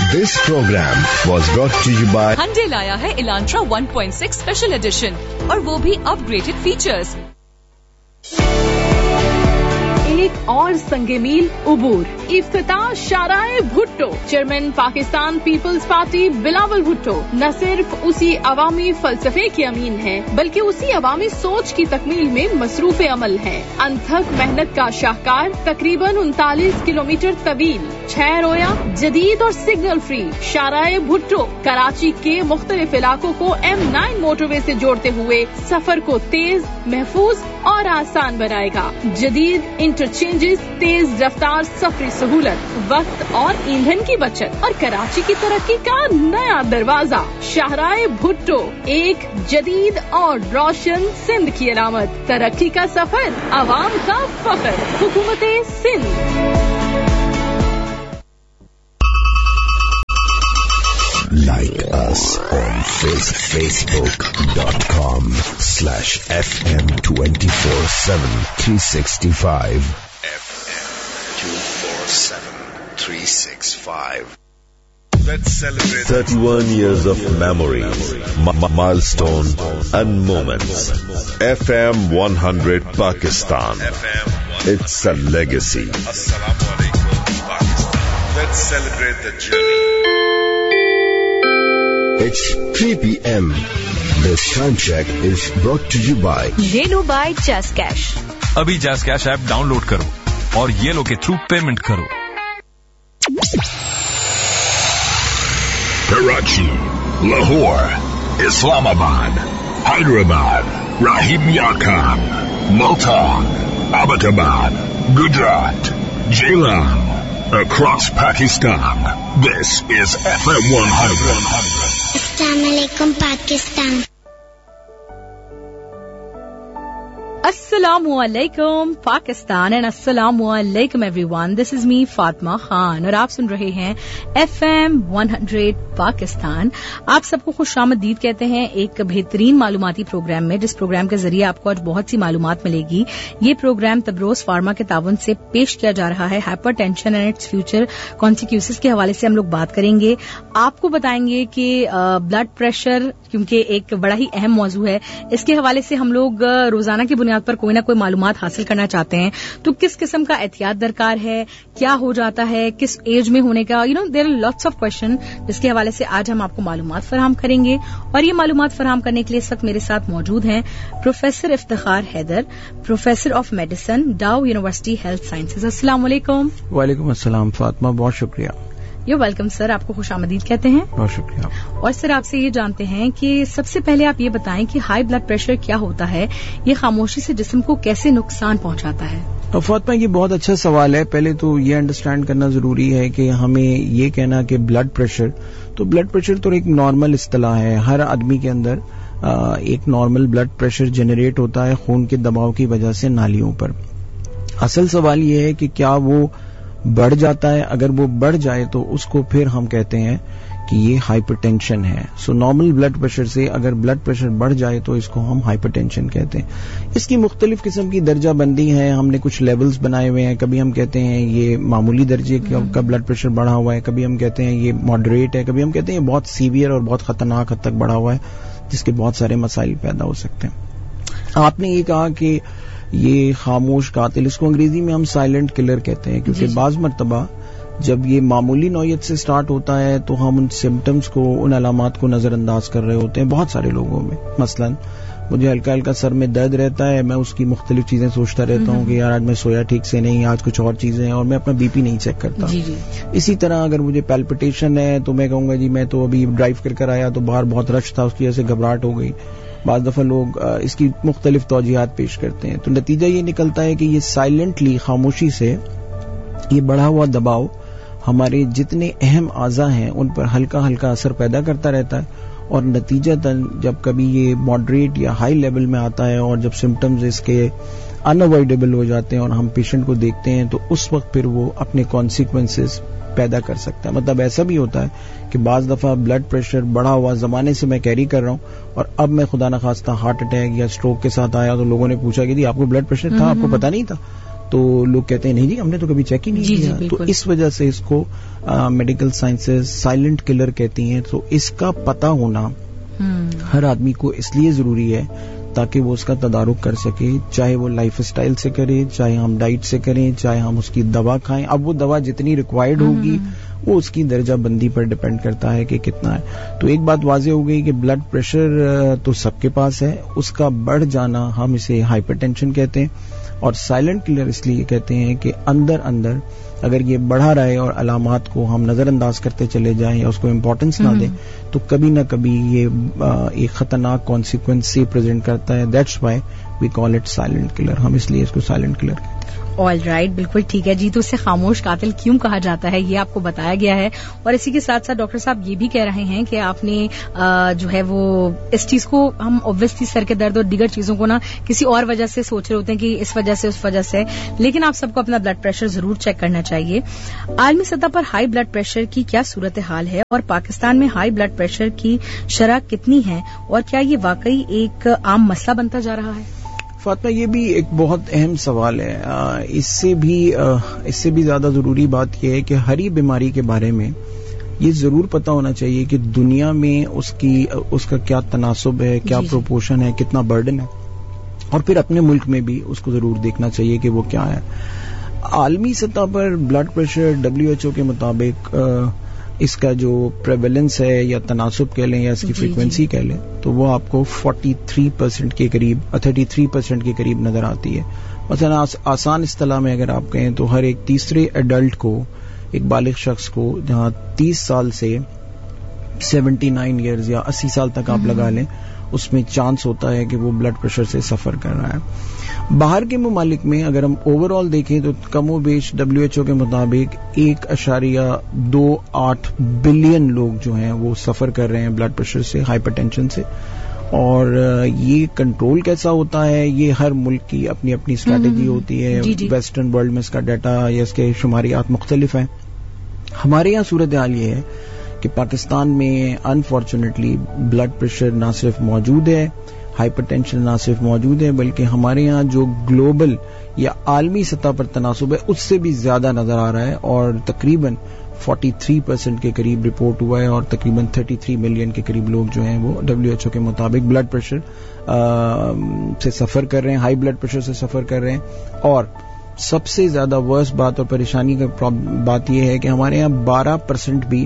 This program was brought to you by Hyundai लाया है Elantra 1.6 special edition और वो भी अपग्रेडेड फीचर्स। एक और संगे मील उबूर, इफ्तिताह शाराए Bhutto. Chairman Pakistan peoples party Bilawal Bhutto न सिर्फ उसी अवामी फलसफे के अमीन है बल्कि उसी अवामी सोच की तकमील में मसरूफ अमल है। अनथक मेहनत का शाहकार, तकरीबन 39 किलोमीटर तवील, 6 रोया, जदीद और सिग्नल फ्री शाराए भुट्टो कराची के मुख्तलिफ इलाकों को M9 मोटरवे से जोड़ते हुए सफर को तेज, महफूज और आसान बनाएगा। जदीद इंटरचेंजेस, तेज रफ्तार सफरी सहूलत, वक्त और ईंधन की बचत और कराची की तरक्की का नया दरवाजा। शाहराए भुट्टो, एक जदीद और रोशन सिंध की अलामत। तरक्की का सफर, आवाम का फख्र, हुकूमत Sindh. Like us on Facebook.com/FM247 365. FM247 365. Let's celebrate 31 years of memories, milestone and moments. FM 100 Pakistan. It's a legacy. Assalamu alaikum Pakistan. Let's celebrate the journey. It's 3 p.m. This time check is brought to you by Reno by Jazz Cash. अभी Jazz Cash app download करो और ये लो के through payment करो। Karachi, Lahore, Islamabad, Hyderabad, Rahim Yakan, Multan, Abbottabad, Gujarat, Jailam, across Pakistan. This is FM 100. Assalamualaikum Pakistan. Assalamualaikum Pakistan and Assalamualaikum everyone. This is me Fatma Khan और आप सुन रहे हैं FM 100 Pakistan. आप सबको खुशामदीद कहते हैं एक बेहतरीन मालूमाती प्रोग्राम में, जिस प्रोग्राम के जरिए आपको आज बहुत सी मालूमात मिलेगी। ये प्रोग्राम तबरोज फार्मा के तावन से पेश किया जा रहा है। Hyper tension and its future consequences के हवाले से हम लोग बात करेंगे। आपको बताएंगे कि ब्लड प्रेशर, क्योंकि एक बड़ा ही अहम मौजू है, इसके हवाले से हम लोग रोजाना की बुनियाद पर कोई ना कोई मालूमात हासिल करना चाहते हैं। तो किस किस्म का एहतियात दरकार है, क्या हो जाता है, किस एज में होने का, there are lots of question, जिसके हवाले से आज हम आपको मालूमात फराहम करेंगे। और ये मालूमात फराहम करने के लिए इस वक्त मेरे साथ मौजूद हैं professor Iftikhar Haider, professor of medicine, डाउ यूनिवर्सिटी हेल्थ साइंसेज। अस्सलाम वालेकुम। वालेकुम अस्सलाम फातिमा, बहुत शुक्रिया। यू वेलकम सर, आपको खुशामदीद कहते हैं। बहुत शुक्रिया। और सर आपसे ये जानते हैं कि सबसे पहले आप ये बताएं कि हाई ब्लड प्रेशर क्या होता है, ये खामोशी से जिस्म को कैसे नुकसान पहुंचाता है। तो फातिमा, ये बहुत अच्छा सवाल है। पहले तो ये अंडरस्टैंड करना जरूरी है कि हमें ये कहना कि ब्लड प्रेशर तो एक नॉर्मल इस्तिलाह है। हर आदमी के अंदर एक नॉर्मल ब्लड प्रेशर जनरेट होता है खून के दबाव की वजह से नालियों पर। असल सवाल ये है कि क्या वो बढ़ जाता है। अगर वो बढ़ जाए तो उसको फिर हम कहते हैं कि ये हाइपरटेंशन है। सो नॉर्मल ब्लड प्रेशर से अगर ब्लड प्रेशर बढ़ जाए तो इसको हम हाइपरटेंशन कहते हैं। इसकी मुख्तलिफ किस्म की दर्जा बंदी है, हमने कुछ लेवल्स बनाए हुए हैं। कभी हम कहते हैं ये मामूली दर्जे का ब्लड प्रेशर बढ़ा हुआ है, कभी हम कहते हैं ये मॉडरेट है, कभी हम कहते हैं ये बहुत सीवियर और बहुत खतरनाक हद तक बढ़ा हुआ है, जिसके बहुत सारे मसाइल पैदा हो सकते हैं। आपने ये कहा कि ये खामोश कातिल, इसको अंग्रेजी में हम साइलेंट किलर कहते हैं, क्योंकि बाज मर्तबा जब ये मामूली नौयत से स्टार्ट होता है तो हम उन सिम्टम्स को, उन अलामात को नजरअंदाज कर रहे होते हैं बहुत सारे लोगों में। मसलन मुझे हल्का हल्का सर में दर्द रहता है, मैं उसकी मुख्तलिफ चीजें सोचता रहता हूँ कि यार आज मैं सोया ठीक से नहीं, आज कुछ और चीजें हैं, और मैं अपना बीपी नहीं चेक करता। इसी तरह अगर मुझे पैल्पिटेशन है तो मैं कहूंगा जी मैं तो अभी ड्राइव कर आया तो बाहर बहुत रश था, उसकी वजह से घबराहट हो गई। बाद दफा लोग इसकी मुख्तलिफ तौजीहात पेश करते हैं। तो नतीजा ये निकलता है कि ये साइलेंटली, खामोशी से ये बढ़ा हुआ दबाव हमारे जितने अहम आज़ा हैं उन पर हल्का हल्का असर पैदा करता रहता है, और नतीजतन जब कभी ये मॉडरेट या हाई लेवल में आता है और जब सिम्टम्स इसके अनअवॉइडेबल हो जाते हैं और हम पेशेंट को देखते हैं तो उस वक्त फिर वो अपने कॉन्सिक्वेंसेस पैदा कर सकता है। मतलब ऐसा भी होता है कि बाज दफा ब्लड प्रेशर बढ़ा हुआ जमाने से मैं कैरी कर रहा हूं और अब मैं खुदा न खास्ता हार्ट अटैक या स्ट्रोक के साथ आया तो लोगों ने पूछा कि जी आपको ब्लड प्रेशर था, आपको पता नहीं था। تو لوگ کہتے ہیں نہیں جی ہم نے تو کبھی چیک ہی نہیں کیا. تو اس وجہ سے اس کو میڈیکل سائنسز سائلنٹ کلر کہتی ہیں. تو اس کا پتہ ہونا ہر آدمی کو اس لیے ضروری ہے تاکہ وہ اس کا تدارک کر سکے, چاہے وہ لائف اسٹائل سے کرے, چاہے ہم ڈائٹ سے کریں, چاہے ہم اس کی دوا کھائیں. اب وہ دوا جتنی ریکوائرڈ ہوگی وہ اس کی درجہ بندی پر ڈپینڈ کرتا ہے کہ کتنا ہے. تو ایک بات واضح ہو گئی کہ بلڈ پریشر تو سب کے پاس ہے, اس کا بڑھ جانا ہم اسے ہائپر ٹینشن کہتے ہیں, اور سائلنٹ کلر اس لیے کہتے ہیں کہ اندر اندر اگر یہ بڑھا رہا ہے اور علامات کو ہم نظر انداز کرتے چلے جائیں یا اس کو امپورٹنس نہ دیں تو کبھی نہ کبھی یہ ایک خطرناک کانسیکوینس سے پریزنٹ کرتا ہے. That's why we call it silent colour, ہم اس لیے اس کو سائلنٹ کلر کہتے ہیں. آل رائٹ, بالکل ٹھیک ہے جی. تو اسے خاموش قاتل کیوں کہا جاتا ہے یہ آپ کو بتایا گیا ہے, اور اسی کے ساتھ ساتھ ڈاکٹر صاحب یہ بھی کہہ رہے ہیں کہ آپ نے جو ہے وہ اس چیز کو ہم اوبویسلی سر کے درد اور دیگر چیزوں کو نا کسی اور وجہ سے سوچ رہے ہوتے ہیں کہ اس وجہ سے اس وجہ سے, لیکن آپ سب کو اپنا بلڈ پریشر ضرور چیک کرنا چاہیے. عالمی سطح پر ہائی بلڈ پریشر کی کیا صورتحال ہے, اور پاکستان میں ہائی بلڈ پریشر کی شرح کتنی ہے, اور کیا یہ واقعی ایک عام مسئلہ بنتا جا رہا ہے؟ فاطمہ, یہ بھی ایک بہت اہم سوال ہے. اس سے بھی زیادہ ضروری بات یہ ہے کہ ہر ہی بیماری کے بارے میں یہ ضرور پتا ہونا چاہیے کہ دنیا میں اس کا کیا تناسب ہے, کیا پروپورشن ہے, کتنا برڈن ہے, اور پھر اپنے ملک میں بھی اس کو ضرور دیکھنا چاہیے کہ وہ کیا ہے. عالمی سطح پر بلڈ پریشر WHO کے مطابق اس کا جو پریویلنس ہے یا تناسب کہہ لیں یا اس کی فریکوینسی کہہ لیں تو وہ آپ کو 43% کے قریب 33% کے قریب نظر آتی ہے. مثلا آسان اصطلاح میں اگر آپ کہیں تو ہر ایک تیسرے ایڈلٹ کو, ایک بالغ شخص کو, جہاں 30 سال سے 79 ایئرز یا 80 سال تک آپ لگا لیں, اس میں چانس ہوتا ہے کہ وہ بلڈ پریشر سے سفر کر رہا ہے. باہر کے ممالک میں اگر ہم اوور آل دیکھیں تو کم و بیش WHO کے مطابق 1.28 بلین لوگ جو ہیں وہ سفر کر رہے ہیں بلڈ پریشر سے, ہائپر ٹینشن سے. اور یہ کنٹرول کیسا ہوتا ہے, یہ ہر ملک کی اپنی اپنی اسٹریٹجی ہوتی ہے. ویسٹرن ورلڈ میں اس کا ڈیٹا یا اس کے شماریات مختلف ہیں. ہمارے یہاں صورتحال یہ ہے کہ پاکستان میں انفارچونیٹلی بلڈ پریشر نہ صرف موجود ہے, ہائپر ٹینشن نہ صرف موجود ہے, بلکہ ہمارے یہاں جو گلوبل یا عالمی سطح پر تناسب ہے اس سے بھی زیادہ نظر آ رہا ہے, اور تقریباً 43% کے قریب رپورٹ ہوا ہے, اور تقریباً 33 ملین کے قریب لوگ جو ہیں وہ WHO کے مطابق بلڈ پریشر سے سفر کر رہے ہیں, ہائی بلڈ پریشر سے سفر کر رہے ہیں. اور سب سے زیادہ ورس بات اور پریشانی کا بات یہ ہے کہ ہمارے یہاں 12% بھی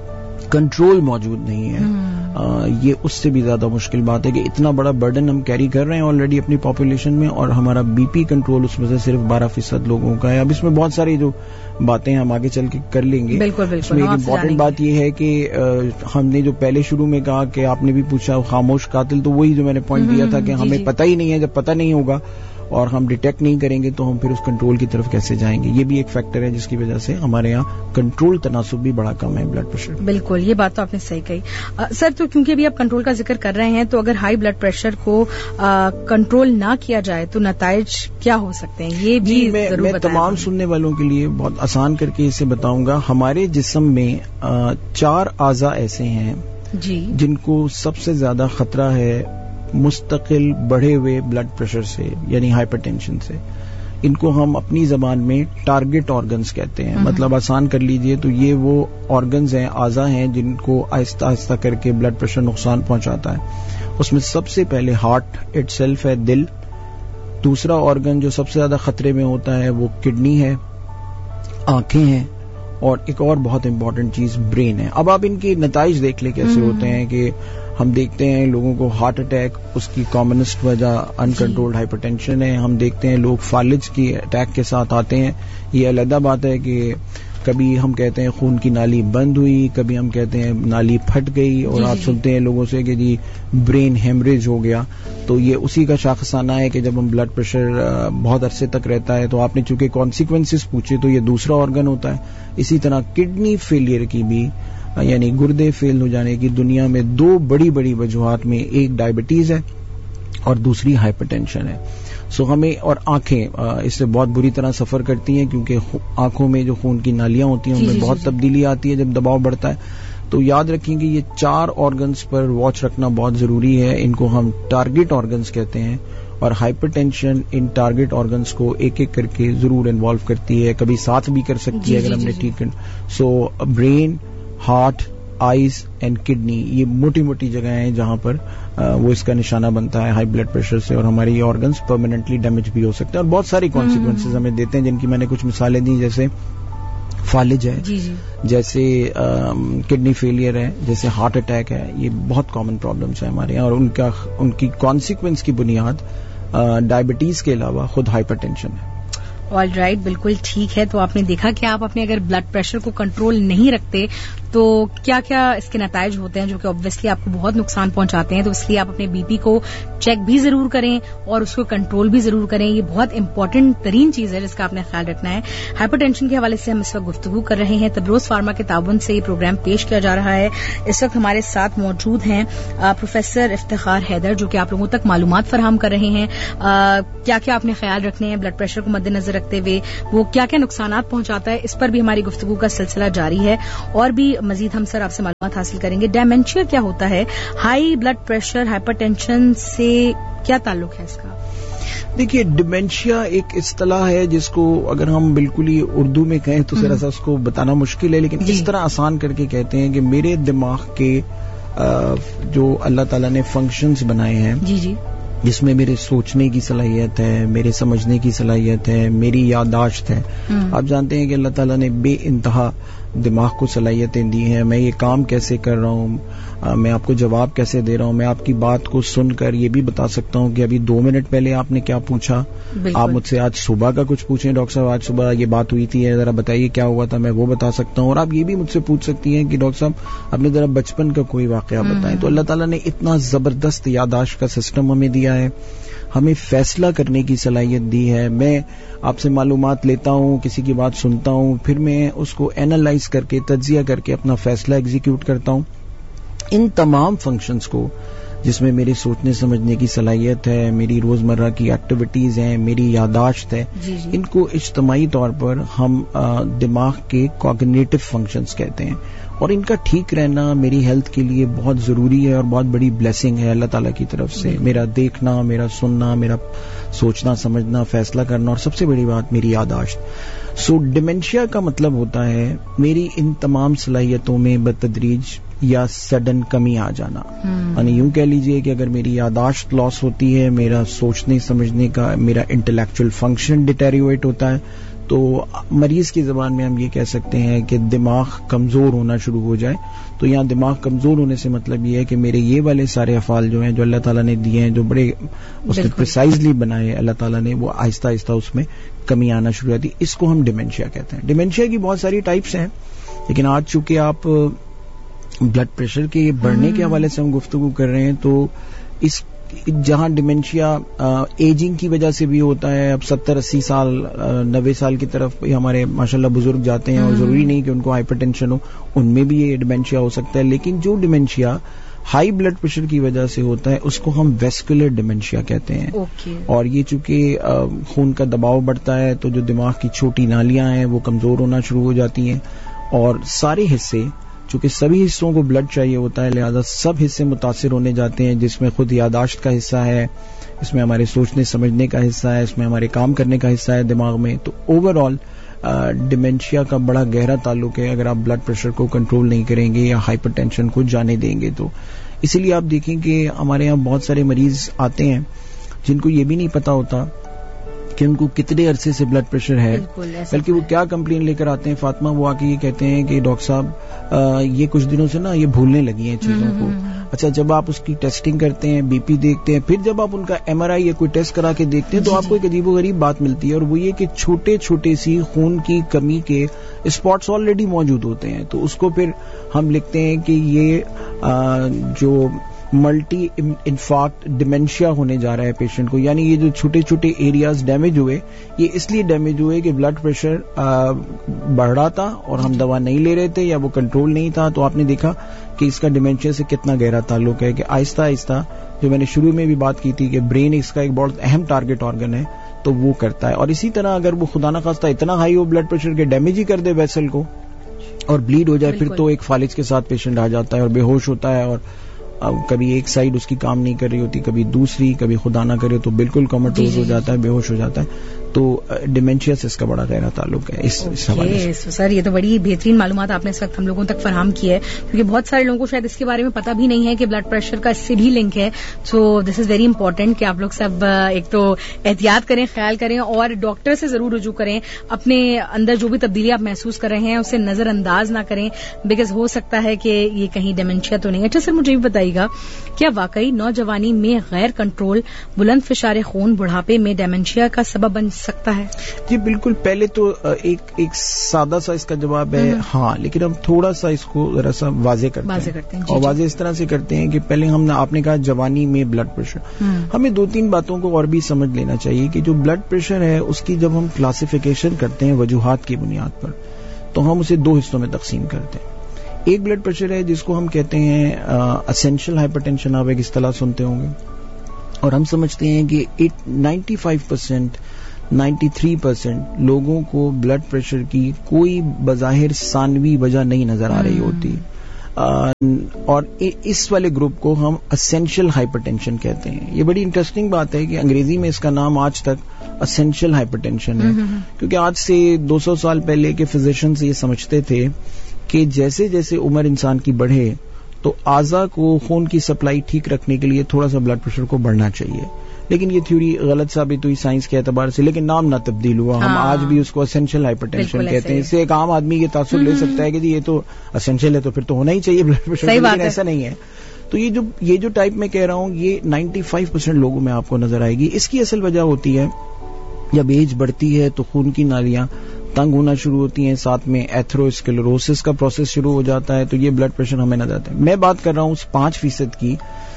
کنٹرول موجود نہیں ہے. یہ اس سے بھی زیادہ مشکل بات ہے کہ اتنا بڑا برڈن ہم کیری کر رہے ہیں آلریڈی اپنی پاپولیشن میں, اور ہمارا BP کنٹرول اس میں سے صرف 12% لوگوں کا ہے. اب اس میں بہت ساری جو باتیں ہم آگے چل کے کر لیں گے. اس میں ایک امپورٹنٹ بات یہ ہے کہ ہم نے جو پہلے شروع میں کہا کہ آپ نے بھی پوچھا خاموش قاتل, تو وہی جو میں نے پوائنٹ دیا تھا کہ ہمیں پتہ ہی نہیں ہے. جب پتہ نہیں ہوگا اور ہم ڈیٹیکٹ نہیں کریں گے تو ہم پھر اس کنٹرول کی طرف کیسے جائیں گے. یہ بھی ایک فیکٹر ہے جس کی وجہ سے ہمارے یہاں کنٹرول تناسب بھی بڑا کم ہے بلڈ پریشر. بالکل, یہ بات تو آپ نے صحیح کہی سر. تو کیونکہ ابھی آپ کنٹرول کا ذکر کر رہے ہیں, تو اگر ہائی بلڈ پریشر کو کنٹرول نہ کیا جائے تو نتائج کیا ہو سکتے ہیں, یہ بھی ضرور بتائیں. میں تمام سننے والوں کے لیے بہت آسان کر کے اسے بتاؤں گا. ہمارے جسم میں 4 اعضاء ایسے ہیں جن کو سب سے زیادہ خطرہ ہے مستقل بڑھے ہوئے بلڈ پریشر سے, یعنی ہائپر ٹینشن سے. ان کو ہم اپنی زبان میں ٹارگٹ آرگنز کہتے ہیں. مطلب آسان کر لیجئے تو یہ وہ آرگنز ہیں, اعضاء ہیں جن کو آہستہ آہستہ کر کے بلڈ پریشر نقصان پہنچاتا ہے. اس میں سب سے پہلے ہارٹ اٹ سیلف ہے, دل. دوسرا آرگن جو سب سے زیادہ خطرے میں ہوتا ہے وہ کڈنی ہے, آنکھیں ہیں, اور ایک اور بہت امپورٹنٹ چیز برین ہے. اب آپ ان کے نتائج دیکھ لیں کیسے ہوتے ہیں کہ ہم دیکھتے ہیں لوگوں کو ہارٹ اٹیک, اس کی کامنسٹ وجہ انکنٹرولڈ ہائپر ٹینشن ہے. ہم دیکھتے ہیں لوگ فالج کی اٹیک کے ساتھ آتے ہیں. یہ علیحدہ بات ہے کہ کبھی ہم کہتے ہیں خون کی نالی بند ہوئی, کبھی ہم کہتے ہیں نالی پھٹ گئی, اور آپ سنتے ہیں لوگوں سے کہ جی برین ہیمریج ہو گیا. تو یہ اسی کا شاخسانہ ہے کہ جب ہم بلڈ پریشر بہت عرصے تک رہتا ہے تو آپ نے چونکہ کانسیکوینسز پوچھے تو یہ دوسرا آرگن ہوتا ہے. اسی طرح کڈنی فیلئر کی بھی, یعنی گردے فیل ہو جانے کی دنیا میں 2 بڑی بڑی وجوہات میں ایک ڈائبٹیز ہے اور دوسری ہائپر ٹینشن ہے. سو ہمیں, اور آنکھیں اس سے بہت بری طرح سفر کرتی ہیں کیونکہ آنکھوں میں جو خون کی نالیاں ہوتی ہیں ان میں بہت تبدیلی آتی ہے جب دباؤ بڑھتا ہے. تو یاد رکھیں کہ یہ 4 آرگنز پر واچ رکھنا بہت ضروری ہے. ان کو ہم ٹارگٹ آرگنز کہتے ہیں, اور ہائپر ٹینشن ان ٹارگٹ آرگنس کو ایک ایک کر کے ضرور انوالو کرتی ہے, کبھی ساتھ بھی کر سکتی ہے اگر ہم نے ٹھیک. So brain, heart, eyes and kidney, یہ موٹی موٹی جگہیں ہیں جہاں پر وہ اس کا نشانہ بنتا ہے ہائی بلڈ پریشر سے, اور ہماری یہ آرگنس پرماننٹلی ڈیمیج بھی ہو سکتے ہیں اور بہت ساری کانسیکوینسز ہمیں دیتے ہیں, جن کی میں نے کچھ مثالیں دی, جیسے فالج ہے, جیسے کڈنی فیلئر ہے, جیسے ہارٹ اٹیک ہے. یہ بہت کامن پرابلمس ہیں ہمارے یہاں, اور ان کی کانسیکوینس کی بنیاد ڈائبٹیز کے علاوہ خود ہائپر ٹینشن ہے. آل رائٹ, بالکل ٹھیک ہے. تو آپ نے دیکھا کہ آپ اپنے اگر بلڈ پریشر کو کنٹرول نہیں رکھتے تو کیا کیا اس کے نتائج ہوتے ہیں جو کہ obviously آپ کو بہت نقصان پہنچاتے ہیں. تو اس لیے آپ اپنے بی پی کو چیک بھی ضرور کریں اور اس کو کنٹرول بھی ضرور کریں. یہ بہت امپورٹنٹ ترین چیز ہے جس کا آپ نے خیال رکھنا ہے. ہائپر ٹینشن کے حوالے سے ہم اس وقت گفتگو کر رہے ہیں. تبروز فارما کے تعاون سے یہ پروگرام پیش کیا جا رہا ہے. اس وقت ہمارے ساتھ موجود ہیں پروفیسر افتخار حیدر, جو کہ آپ لوگوں تک معلومات فراہم کر رہے ہیں. کیا کیا آپ نے خیال رکھنے ہیں بلڈ پریشر کو مد نظر رکھتے ہوئے, وہ کیا کیا نقصانات پہنچاتا ہے, اس پر بھی ہماری گفتگو کا سلسلہ جاری ہے. اور بھی مزید ہم سر آپ سے معلومات حاصل کریں گے. ڈیمینشیا کیا ہوتا ہے, high blood pressure hyper tension سے کیا تعلق ہے اس کا؟ دیکھیے, ڈیمینشیا ایک اصطلاح ہے جس کو اگر ہم بالکل ہی اردو میں کہیں تو ذرا سا اس کو بتانا مشکل ہے, لیکن اس طرح آسان کر کے کہتے ہیں کہ میرے دماغ کے جو اللہ تعالیٰ نے فنکشنز بنائے ہیں, جس میں میرے سوچنے کی صلاحیت ہے, میرے سمجھنے کی صلاحیت ہے, میری یادداشت ہے. آپ جانتے ہیں کہ اللہ تعالیٰ نے بے انتہا دماغ کو صلاحیتیں دی ہیں. میں یہ کام کیسے کر رہا ہوں, میں آپ کو جواب کیسے دے رہا ہوں, میں آپ کی بات کو سن کر یہ بھی بتا سکتا ہوں کہ ابھی 2 منٹ پہلے آپ نے کیا پوچھا. آپ مجھ سے آج صبح کا کچھ پوچھیں, ڈاکٹر صاحب آج صبح یہ بات ہوئی تھی, ذرا بتائیے کیا ہوا تھا, میں وہ بتا سکتا ہوں. اور آپ یہ بھی مجھ سے پوچھ سکتی ہیں کہ ڈاکٹر صاحب آپ نے ذرا بچپن کا کوئی واقعہ بتائیں. تو اللہ تعالیٰ نے اتنا زبردست یادداشت کا سسٹم ہمیں دیا ہے, ہمیں فیصلہ کرنے کی صلاحیت دی ہے. میں آپ سے معلومات لیتا ہوں, کسی کی بات سنتا ہوں, پھر میں اس کو اینالائز کر کے, تجزیہ کر کے اپنا فیصلہ ایگزیکیوٹ کرتا ہوں. ان تمام فنکشنز کو, جس میں میری سوچنے سمجھنے کی صلاحیت ہے, میری روزمرہ کی ایکٹیویٹیز ہیں, میری یادداشت ہے, ان کو اجتماعی طور پر ہم دماغ کے کوگنیٹو فنکشنز کہتے ہیں. اور ان کا ٹھیک رہنا میری ہیلتھ کے لیے بہت ضروری ہے اور بہت بڑی بلیسنگ ہے اللہ تعالیٰ کی طرف سے. میرا دیکھنا, میرا سننا, میرا سوچنا سمجھنا, فیصلہ کرنا, اور سب سے بڑی بات میری یادداشت. سو ڈیمینشیا کا مطلب ہوتا ہے میری ان تمام صلاحیتوں میں بتدریج یا سڈن کمی آ جانا. یعنی یوں کہہ لیجئے کہ اگر میری یادداشت لاس ہوتی ہے, میرا سوچنے سمجھنے کا, میرا انٹلیکچوئل فنکشن ڈیٹیریویٹ ہوتا ہے, تو مریض کی زبان میں ہم یہ کہہ سکتے ہیں کہ دماغ کمزور ہونا شروع ہو جائے. تو یہاں دماغ کمزور ہونے سے مطلب یہ ہے کہ میرے یہ والے سارے افعال جو ہیں, جو اللہ تعالیٰ نے دیے ہیں, جو بڑے اس نے پریسائزلی بنائے اللہ تعالیٰ نے, وہ آہستہ آہستہ اس میں کمی آنا شروع ہوتی. اس کو ہم ڈیمینشیا کہتے ہیں. ڈیمینشیا کی بہت ساری ٹائپس ہیں, لیکن آج چونکہ آپ بلڈ پریشر کے بڑھنے کے حوالے سے ہم گفتگو کر رہے ہیں, تو اس جہاں ڈیمینشیا ایجنگ کی وجہ سے بھی ہوتا ہے, اب 70-80 سال 90 سال کی طرف ہمارے ماشاءاللہ بزرگ جاتے ہیں, اور ضروری نہیں کہ ان کو ہائپر ٹینشن ہو, ان میں بھی یہ ڈیمینشیا ہو سکتا ہے. لیکن جو ڈیمینشیا ہائی بلڈ پریشر کی وجہ سے ہوتا ہے اس کو ہم ویسکولر ڈیمینشیا کہتے ہیں. اور یہ چونکہ خون کا دباؤ بڑھتا ہے, تو جو دماغ کی چھوٹی نالیاں ہیں وہ کمزور ہونا شروع ہو جاتی ہیں, اور سارے حصے, چونکہ سبھی حصوں کو بلڈ چاہیے ہوتا ہے, لہذا سب حصے متاثر ہونے جاتے ہیں, جس میں خود یادداشت کا حصہ ہے, اس میں ہمارے سوچنے سمجھنے کا حصہ ہے, اس میں ہمارے کام کرنے کا حصہ ہے دماغ میں. تو اوور آل ڈیمینشیا کا بڑا گہرا تعلق ہے اگر آپ بلڈ پریشر کو کنٹرول نہیں کریں گے یا ہائپر ٹینشن کو جانے دیں گے. تو اسی لیے آپ دیکھیں کہ ہمارے یہاں بہت سارے مریض آتے ہیں جن کو یہ بھی نہیں پتا ہوتا کہ ان کو کتنے عرصے سے بلڈ پریشر ہے, بلکہ وہ کیا کمپلین لے کر آتے ہیں فاطمہ, وہ آ کے یہ کہتے ہیں کہ ڈاکٹر صاحب یہ کچھ دنوں سے نا یہ بھولنے لگی ہیں چیزوں کو. اچھا, جب آپ اس کی ٹیسٹنگ کرتے ہیں, بی پی دیکھتے ہیں, پھر جب آپ ان کا MRI یا کوئی ٹیسٹ کرا کے دیکھتے ہیں, تو آپ کو ایک عجیب و غریب بات ملتی ہے, اور وہ یہ کہ چھوٹے چھوٹے سی خون کی کمی کے اسپاٹس آلریڈی موجود ہوتے ہیں. تو اس کو پھر ہم لکھتے ہیں کہ یہ جو ملٹی انفارکٹ ڈیمینشیا ہونے جا رہا ہے پیشنٹ کو. یعنی یہ جو چھوٹے چھوٹے ایریاز ڈیمیج ہوئے, یہ اس لیے ڈیمیج ہوئے کہ بلڈ پریشر بڑھ رہا تھا اور ہم دوا نہیں لے رہے تھے یا وہ کنٹرول نہیں تھا. تو آپ نے دیکھا کہ اس کا ڈیمینشیا سے کتنا گہرا تعلق ہے, کہ آہستہ آہستہ, جو میں نے شروع میں بھی بات کی تھی کہ برین اس کا ایک بہت اہم ٹارگٹ آرگن ہے, تو وہ کرتا ہے. اور اسی طرح اگر وہ خدا نہ خواستہ اتنا ہائی ہو بلڈ پریشر کے ڈیمیج ہی کر دے ویسل کو اور بلیڈ ہو جائے, پھر تو ایک فالج کے ساتھ پیشنٹ آ جاتا ہے اور بے ہوش ہوتا ہے, اور کبھی ایک سائڈ اس کی کام نہیں کر رہی ہوتی, کبھی دوسری, کبھی خدا نہ کرے تو بالکل کوماٹوز ہو جاتا ہے, بے ہوش ہو جاتا ہے. تو ڈیمینشیا سے اس کا بڑا گہرا تعلق ہے اس حوالے سے. سر یہ تو بڑی بہترین معلومات آپ نے اس وقت ہم لوگوں تک فراہم کی ہے, کیونکہ بہت سارے لوگوں کو شاید اس کے بارے میں پتہ بھی نہیں ہے کہ بلڈ پریشر کا اس سے بھی لنک ہے. سو دس از ویری امپورٹنٹ کہ آپ لوگ سب ایک تو احتیاط کریں, خیال کریں اور ڈاکٹر سے ضرور رجوع کریں. اپنے اندر جو بھی تبدیلی آپ محسوس کر رہے ہیں اسے نظر انداز نہ کریں, بیکاز ہو سکتا ہے کہ یہ کہیں ڈیمینشیا تو نہیں. اچھا سر, مجھے بھی بتائیے گا, کیا واقعی نوجوانی میں غیر کنٹرول بلند فشار خون بڑھاپے میں ڈیمینشیا کا سبب بن سکتا ہے؟ جی بالکل. پہلے تو ایک سادہ سا اس کا جواب ہے ہاں, لیکن ہم تھوڑا سا اس کو ذرا سا واضح کرتے ہیں. اور واضح اس طرح سے کرتے ہیں کہ پہلے آپ نے کہا جوانی میں بلڈ پریشر, ہمیں 2-3 باتوں کو اور بھی سمجھ لینا چاہیے کہ جو بلڈ پریشر ہے اس کی جب ہم کلاسیفیکیشن کرتے ہیں وجوہات کی بنیاد پر, تو ہم اسے 2 حصوں میں تقسیم کرتے ہیں. ایک بلڈ پریشر ہے جس کو ہم کہتے ہیں اسینشل ہائپر ٹینشن, آپ ایک اصطلاح سنتے ہوں گے, اور ہم سمجھتے ہیں کہ 95% 93% لوگوں کو بلڈ پریشر کی کوئی بظاہر ثانوی وجہ نہیں نظر آ رہی ہوتی, اور اس والے گروپ کو ہم اسینشل ہائپر ٹینشن کہتے ہیں. یہ بڑی انٹرسٹنگ بات ہے کہ انگریزی میں اس کا نام آج تک اسینشل ہائپر ٹینشن ہے, کیونکہ آج سے 200 سال پہلے کے فزیشنز یہ سمجھتے تھے کہ جیسے جیسے عمر انسان کی بڑھے تو اعضاء کو خون کی سپلائی ٹھیک رکھنے کے لیے تھوڑا سا بلڈ پریشر کو بڑھنا چاہیے. لیکن یہ تھیوری غلط ثابت ہوئی سائنس کے اعتبار سے, لیکن نام نہ تبدیل ہوا. ہم آج بھی اس کو اسینشیل ہائپر ٹینشن کہتے ہیں. اس سے ایک عام آدمی یہ تاثر لے سکتا ہے کہ جی یہ تو اسینشیل ہے تو پھر تو ہونا ہی چاہیے بلڈ پریشر, لیکن ایسا نہیں ہے. تو یہ جو ٹائپ میں کہہ رہا ہوں یہ 95% لوگوں میں آپ کو نظر آئے گی. اس کی اصل وجہ ہوتی ہے جب ایج بڑھتی ہے تو خون کی نالیاں تنگ ہونا شروع ہوتی ہیں, ساتھ میں ایتھروسکلیروسس کا پروسیس شروع ہو جاتا ہے, تو یہ بلڈ پریشر ہمیں نظر آتا ہے. میں بات کر رہا ہوں اس 5% کی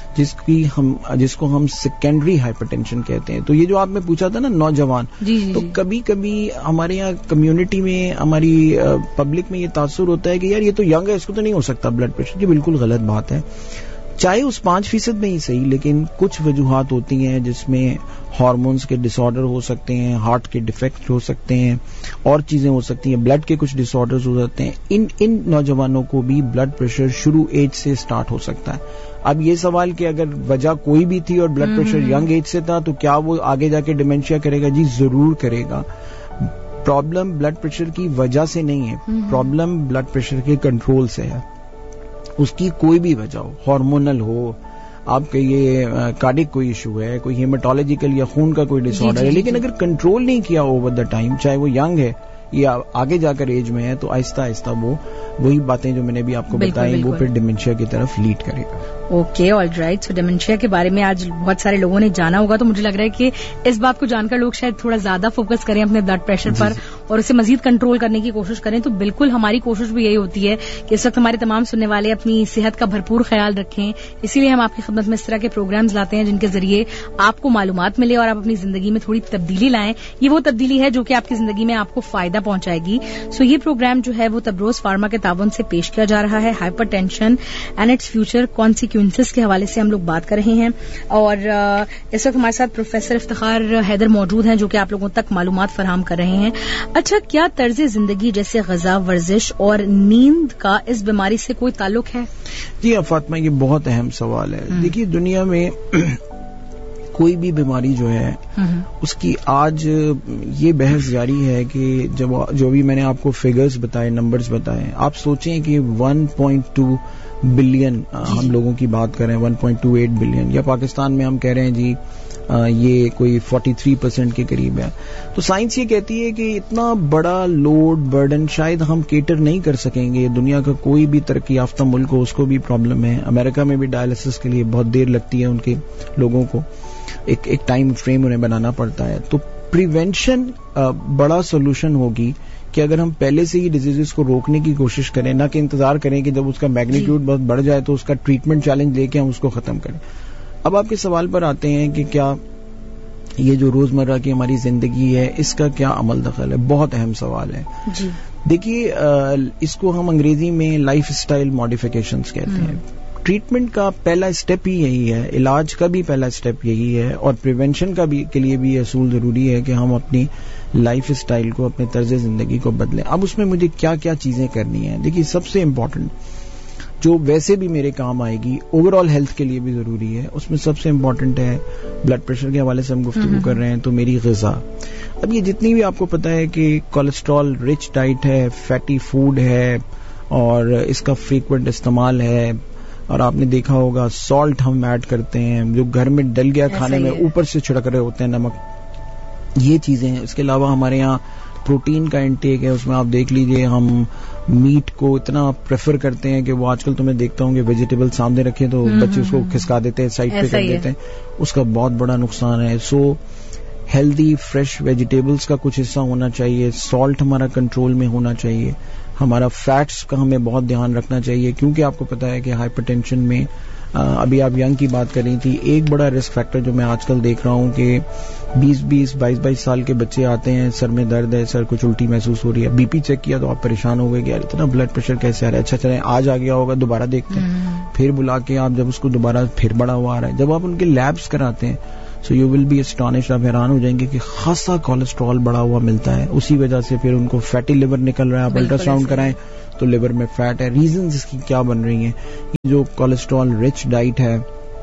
جس کو ہم سیکنڈری ہائپر ٹینشن کہتے ہیں. تو یہ جو آپ نے پوچھا تھا نا نوجوان, تو کبھی کبھی ہمارے یہاں کمیونٹی میں, ہماری پبلک میں یہ تاثر ہوتا ہے کہ یار یہ تو ینگ ہے, اس کو تو نہیں ہو سکتا بلڈ پریشر. یہ بالکل غلط بات ہے. چاہے اس 5% میں ہی صحیح, لیکن کچھ وجوہات ہوتی ہیں جس میں ہارمونز کے ڈس آرڈر ہو سکتے ہیں, ہارٹ کے ڈیفیکٹ ہو سکتے ہیں, اور چیزیں ہو سکتی ہیں, بلڈ کے کچھ ڈس آرڈرز ہو سکتے ہیں. ان نوجوانوں کو بھی بلڈ پریشر شروع ایج سے سٹارٹ ہو سکتا ہے. اب یہ سوال کہ اگر وجہ کوئی بھی تھی اور بلڈ پریشر ینگ ایج سے تھا تو کیا وہ آگے جا کے ڈیمینشیا کرے گا؟ جی ضرور کرے گا. پرابلم بلڈ پریشر کی وجہ سے نہیں ہے, پرابلم بلڈ پریشر کے کنٹرول سے ہے. اس کی کوئی بھی وجہ ہو, ہارمونل ہو, آپ کے یہ کارڈک کوئی ایشو ہے, کوئی ہیماٹولوجیکل یا خون کا کوئی ڈس آرڈر ہے, لیکن اگر کنٹرول نہیں کیا اوور دا ٹائم, چاہے وہ ینگ ہے یا آگے جا کر ایج میں ہے, تو آہستہ آہستہ وہی باتیں جو میں نے بھی آپ کو بتائی وہ پھر ڈیمینشیا کی طرف لیڈ کرے گا. Okay, all right. سو ڈیمینشیا کے بارے میں آج بہت سارے لوگوں نے جانا ہوگا, تو مجھے لگ رہا ہے کہ اس بات کو جان کر لوگ شاید تھوڑا زیادہ فوکس کریں اپنے بلڈ پریشر پر اور اسے مزید کنٹرول کرنے کی کوشش کریں. تو بالکل ہماری کوشش بھی یہی ہوتی ہے کہ اس وقت ہمارے تمام سننے والے اپنی صحت کا بھرپور خیال رکھیں. اسی لیے ہم آپ کی خدمت میں اس طرح کے پروگرامز لاتے ہیں جن کے ذریعے آپ کو معلومات ملے اور آپ اپنی زندگی میں تھوڑی تبدیلی لائیں. یہ وہ تبدیلی ہے جو کہ آپ کی زندگی میں آپ کو فائدہ پہنچائے گی. سو یہ پروگرام جو ہے وہ تبروز فارما کے تعاون سے پیش کیا جا رہا ہے. Hyper tension and it's future consequences کے حوالے سے ہم لوگ بات کر رہے ہیں, اور اس وقت ہمارے ساتھ پروفیسر افتخار حیدر موجود ہیں جو کہ آپ لوگوں تک معلومات فراہم کر رہے ہیں. اچھا, کیا طرز زندگی جیسے غذا, ورزش اور نیند کا اس بیماری سے کوئی تعلق ہے؟ جی فاطمہ, یہ بہت اہم سوال ہے. دیکھیے دنیا میں کوئی بھی بیماری جو ہے اس کی آج یہ بحث جاری ہے کہ جو بھی میں نے آپ کو فگرز بتائے, نمبرز بتائے, آپ سوچیں کہ 1.2 بلین ہم لوگوں کی بات کر رہے ہیں, 1.28 بلین, یا پاکستان میں ہم کہہ رہے ہیں جی یہ کوئی 43% کے قریب ہے. تو سائنس یہ کہتی ہے کہ اتنا بڑا لوڈ برڈن شاید ہم کیٹر نہیں کر سکیں گے. دنیا کا کوئی بھی ترقی یافتہ ملک ہو اس کو بھی پرابلم ہے. امریکہ میں بھی ڈائلسس کے لیے بہت دیر لگتی ہے, ان کے لوگوں کو ایک ٹائم فریم انہیں بنانا پڑتا ہے. تو پریونشن بڑا سولوشن ہوگی کہ اگر ہم پہلے سے ہی ڈیزیز کو روکنے کی کوشش کریں, نہ کہ انتظار کریں کہ جب اس کا میگنیٹیوڈ بہت بڑھ جائے تو اس کا ٹریٹمنٹ چیلنج لے کے ہم اس کو ختم کریں. اب آپ کے سوال پر آتے ہیں کہ کیا یہ جو روزمرہ کی ہماری زندگی ہے اس کا کیا عمل دخل ہے. بہت اہم سوال ہے. جی دیکھیے, اس کو ہم انگریزی میں لائف اسٹائل ماڈیفیکیشنز کہتے ہیں. ٹریٹمنٹ کا پہلا اسٹیپ ہی یہی ہے, علاج کا بھی پہلا اسٹیپ یہی ہے, اور پریونشن کا بھی کے لیے بھی اصول ضروری ہے کہ ہم اپنی لائف اسٹائل کو, اپنے طرز زندگی کو بدلیں. اب اس میں مجھے کیا کیا چیزیں کرنی ہیں. دیکھیے سب سے امپورٹنٹ جو ویسے بھی میرے کام آئے گی, اوور آل ہیلتھ کے لیے بھی ضروری ہے. اس میں سب سے امپورٹنٹ ہے, بلڈ پریشر کے حوالے سے ہم گفتگو کر رہے ہیں, تو میری غذا. اب یہ جتنی بھی آپ کو پتا ہے کہ کولیسٹرول رچ ڈائٹ ہے, فیٹی فوڈ ہے, اور اس کا فریکوینٹ استعمال ہے, اور آپ نے دیکھا ہوگا سالٹ ہم ایڈ کرتے ہیں جو گھر میں ڈل گیا کھانے میں, اوپر سے چھڑک رہے ہوتے ہیں نمک, یہ چیزیں ہیں. اس کے علاوہ ہمارے یہاں پروٹین کا انٹیک ہے, اس میں آپ دیکھ لیجئے ہم میٹ کو اتنا پریفر کرتے ہیں کہ وہ آج کل تو میں دیکھتا ہوں کہ ویجیٹیبل سامنے رکھے تو بچے اس کو کھسکا دیتے ہیں, سائڈ پہ کر دیتے ہیں, اس کا بہت بڑا نقصان ہے. سو ہیلدی فریش ویجیٹیبلز کا کچھ حصہ ہونا چاہیے, سالٹ ہمارا کنٹرول میں ہونا چاہیے, ہمارا فیٹس کا ہمیں بہت دھیان رکھنا چاہیے, کیونکہ آپ کو پتا ہے کہ ہائپر ٹینشن میں ابھی آپ ینگ کی بات کر رہی تھی, ایک بڑا رسک فیکٹر جو میں آج کل دیکھ رہا ہوں کہ 22 سال کے بچے آتے ہیں, سر میں درد ہے, سر کچھ الٹی محسوس ہو رہی ہے, بی پی چیک کیا تو آپ پریشان ہو گئے کہ یار اتنا بلڈ پریشر کیسے آ رہا ہے, اچھا چلیں آج آ گیا ہوگا دوبارہ دیکھتے ہیں, پھر بلا کے آپ جب اس کو دوبارہ پھر بڑا ہوا آ رہا ہے, جب آپ ان کے لیبس کراتے ہیں سو یو ول بی اسٹانشڈ, آپ حیران ہو جائیں گے کہ خاصا کولیسٹرول بڑا ہوا ملتا ہے. اسی وجہ سے پھر ان کو فیٹی لیور نکل رہا ہے, آپ الٹرا ساؤنڈ کرائیں تو لیور میں فیٹ ہے. ریزنز اس کی کیا بن رہی ہیں, یہ جو کولیسٹرول رچ ڈائٹ ہے,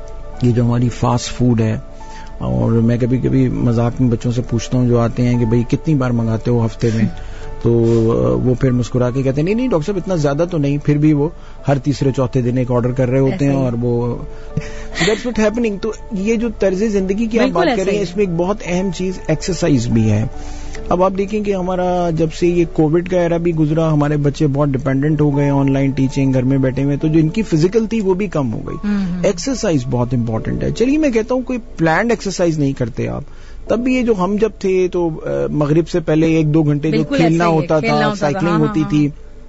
یہ جو ہماری فاسٹ فوڈ ہے, اور میں کبھی کبھی مذاق میں بچوں سے پوچھتا ہوں جو آتے ہیں کہ بھئی کتنی بار منگاتے ہو ہفتے میں, تو وہ پھر مسکرا کے کہتے ہیں نہیں ڈاکٹر صاحب اتنا زیادہ تو نہیں, پھر بھی وہ ہر تیسرے چوتھے دن ایک آرڈر کر رہے ہوتے ہیں, اور وہ دیٹس واٹ ہیپننگ. تو یہ جو طرز زندگی کی آپ بات کر رہے ہیں, اس میں ایک بہت اہم چیز ایکسرسائز بھی ہے. اب آپ دیکھیں کہ ہمارا جب سے یہ کووڈ کا ایرا بھی گزرا, ہمارے بچے بہت ڈیپینڈنٹ ہو گئے آن لائن ٹیچنگ, گھر میں بیٹھے ہوئے, تو جو ان کی فزیکل تھی وہ بھی کم ہو گئی. ایکسرسائز بہت امپورٹنٹ ہے. چلیے میں کہتا ہوں کوئی پلانڈ ایکسرسائز نہیں کرتے آپ, تب بھی یہ جو ہم جب تھے تو مغرب سے پہلے 1-2 گھنٹے جو کھیلنا ہوتا تھا, سائیکلنگ ہوتی تھی,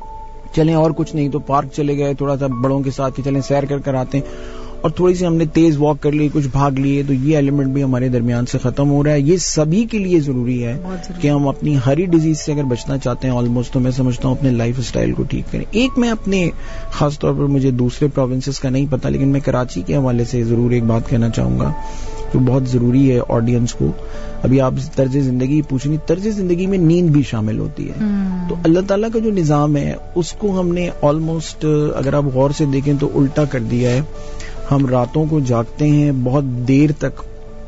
چلیں اور کچھ نہیں تو پارک چلے گئے, تھوڑا سا بڑوں کے ساتھ چلیں سیر کر آتے ہیں, اور تھوڑی سی ہم نے تیز واک کر لی, کچھ بھاگ لیے, تو یہ ایلیمنٹ بھی ہمارے درمیان سے ختم ہو رہا ہے. یہ سبھی کے لیے ضروری ہے کہ ہم اپنی ہری ڈیزیز سے اگر بچنا چاہتے ہیں آلموسٹ, تو میں سمجھتا ہوں اپنے لائف اسٹائل کو ٹھیک کریں. ایک میں اپنے خاص طور پر مجھے دوسرے پروونسز کا نہیں پتا, لیکن میں کراچی کے حوالے سے ضرور ایک بات کہنا چاہوں گا جو بہت ضروری ہے آڈینس کو. ابھی آپ طرز زندگی پوچھنی, طرز زندگی میں نیند بھی شامل ہوتی ہے. تو اللہ تعالیٰ کا جو نظام ہے اس کو ہم نے آلموسٹ اگر آپ غور سے دیکھیں تو الٹا کر دیا ہے. ہم راتوں کو جاگتے ہیں بہت دیر تک,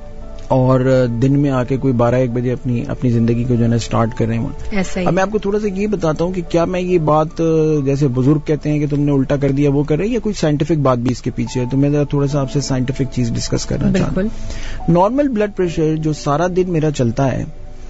اور دن میں آ کے کوئی 12-1 بجے اپنی زندگی کو جو ہے نا اسٹارٹ کر رہے ہیں. اب میں آپ کو تھوڑا سا یہ بتاتا ہوں کہ کیا میں یہ بات جیسے بزرگ کہتے ہیں کہ تم نے الٹا کر دیا وہ کر رہے ہیں, یا کوئی سائنٹیفک بات بھی اس کے پیچھے ہے, تو میں تھوڑا سا آپ سے سائنٹیفک چیز ڈسکس کرنا چاہتا ہوں. نارمل بلڈ پریشر جو سارا دن میرا چلتا ہے,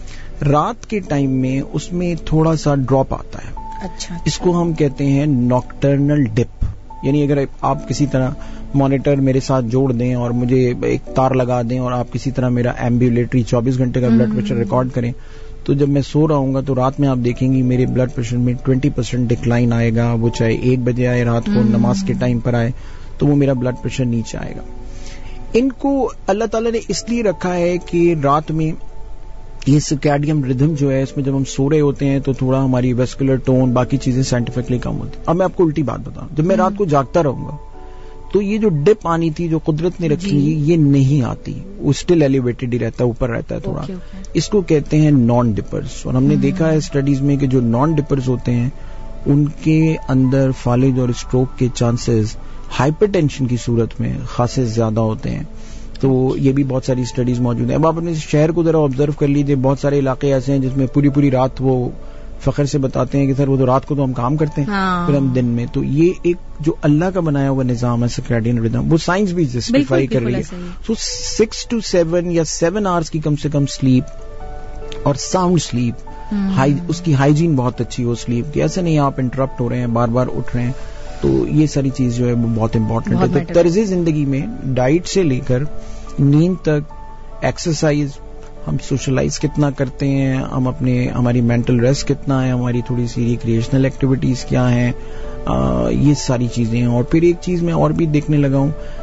رات کے ٹائم میں اس میں تھوڑا سا ڈراپ آتا ہے. اچھا, اس کو ہم کہتے ہیں ناکٹرنل ڈپ. یعنی اگر آپ کسی طرح مانیٹر میرے ساتھ جوڑ دیں اور مجھے ایک تار لگا دیں, اور آپ کسی طرح میرا ایمبیولیٹری 24 گھنٹے کا بلڈ پریشر ریکارڈ کریں, تو جب میں سو رہا ہوں گا تو رات میں آپ دیکھیں گی میرے بلڈ پریشر میں 20% ڈکلائن آئے گا. وہ چاہے 1 بجے آئے رات کو, نماز کے ٹائم پر آئے, تو وہ میرا بلڈ پریشر نیچے آئے گا. ان کو اللہ تعالیٰ نے اس لیے رکھا ہے کہ رات میں یہ سرکیڈیم ردھم جو ہے, اس میں جب ہم سو رہے ہوتے ہیں تو تھوڑا ہماری ویسکولر ٹون باقی چیزیں سائنٹیفکلی کم ہوتی. اب میں آپ کو الٹی بات بتاؤں, جب میں رات کو جاگتا رہوں گا تو یہ جو ڈپ آنی تھی جو قدرت نے رکھی یہ نہیں آتی, وہ اسٹل ایلیویٹڈ ہی رہتا ہے, اوپر رہتا ہے تھوڑا. اس کو کہتے ہیں نان ڈپرز. اور ہم نے دیکھا ہے اسٹڈیز میں کہ جو نان ڈپرز ہوتے ہیں ان کے اندر فالج اور اسٹروک کے چانسز ہائپر ٹینشن کی صورت میں خاصے زیادہ ہوتے ہیں. تو یہ بھی بہت ساری اسٹڈیز موجود ہیں. اب آپ اپنے شہر کو ذرا آبزرو کر لیجیے, بہت سارے علاقے ایسے ہیں جس میں پوری رات وہ فخر سے بتاتے ہیں کہ سر وہ تو رات کو تو ہم کام کرتے ہیں, پھر ہم دن میں. تو یہ ایک جو اللہ کا بنایا ہوا نظام ہے سرکیڈین ردھم, وہ سائنس بھی جسٹیفائی کر رہی ہے. تو 6 to 7 یا 7 آورز کی کم سے کم سلیپ اور ساؤنڈ سلیپ, اس کی ہائیجین بہت اچھی ہو سلیپ کی. ایسا نہیں آپ انٹرپٹ ہو رہے ہیں, بار بار اٹھ رہے ہیں. تو یہ ساری چیز جو ہے وہ بہت امپورٹنٹ ہے. تو طرز زندگی میں ڈائٹ سے لے کر نیند تک, ایکسرسائز, ہم سوشلائز کتنا کرتے ہیں, ہماری مینٹل ریسٹ کتنا ہے, ہماری تھوڑی سی ریکریشنل ایکٹیویٹیز کیا ہیں, یہ ساری چیزیں ہیں. اور پھر ایک چیز میں اور بھی دیکھنے لگا ہوں